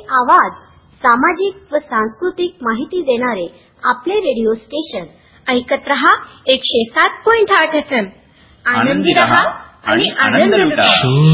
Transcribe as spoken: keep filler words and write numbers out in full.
आवाज, सामाजिक व सांस्कृतिक माहिती देणारे आपले रेडिओ स्टेशन ऐकत रहा एकशे सात पॉइंट आठ एफ एम. आनंदी रहा आणि आनंद लुटा.